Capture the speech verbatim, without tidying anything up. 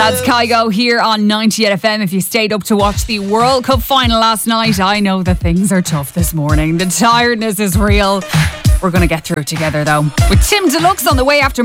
That's Kygo here on ninety-eight F M. If you stayed up to watch the World Cup final last night, I know that things are tough this morning. The tiredness is real. We're going to get through it together though. With Tim Deluxe on the way after